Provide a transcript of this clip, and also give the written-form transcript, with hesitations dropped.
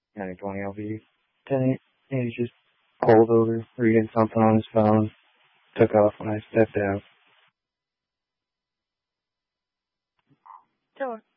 920 LV. Then he just pulled over, reading something on his phone, took off when I stepped out. Don't